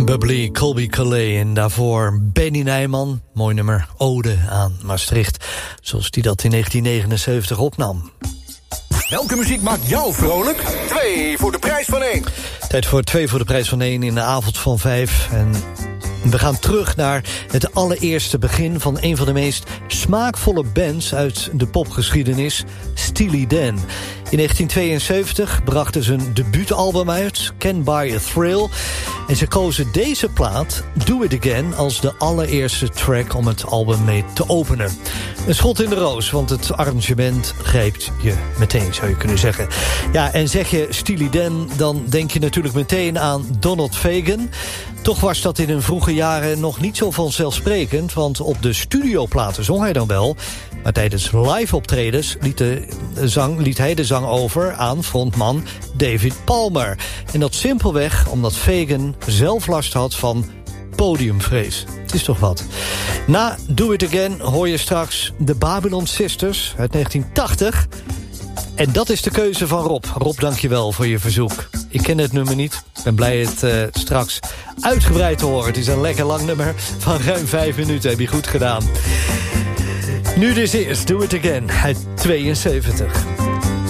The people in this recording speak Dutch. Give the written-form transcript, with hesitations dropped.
Bubbly, Colby Calais en daarvoor Benny Nijman. Mooi nummer, Ode aan Maastricht. Zoals die dat in 1979 opnam. Welke muziek maakt jou vrolijk? 2 voor de prijs van 1. Tijd voor 2 voor de prijs van 1 in de avond van 5. En we gaan terug naar het allereerste begin van een van de meest smaakvolle bands uit de popgeschiedenis, Steely Dan. In 1972 brachten ze een debuutalbum uit, Can't Buy a Thrill. En ze kozen deze plaat, Do It Again, als de allereerste track om het album mee te openen. Een schot in de roos, want het arrangement grijpt je meteen, zou je kunnen zeggen. Ja, en zeg je Steely Dan, dan denk je natuurlijk meteen aan Donald Fagen. Toch was dat in hun vroege jaren nog niet zo vanzelfsprekend, want op de studioplaten zong hij dan wel, maar tijdens live optredens liet hij de zang over aan frontman David Palmer. En dat simpelweg omdat Fagen zelf last had van podiumvrees. Het is toch wat. Na Do It Again hoor je straks de Babylon Sisters uit 1980. En dat is de keuze van Rob. Rob, dankjewel voor je verzoek. Ik ken het nummer niet. Ik ben blij het straks uitgebreid te horen. Het is een lekker lang nummer van ruim 5 minuten. Heb je goed gedaan. Nu dus eerst Do It Again uit 72.